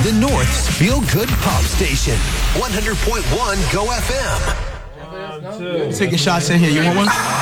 the North's feel-good pop station. 100.1 Go FM. Taking shots in here. You want one?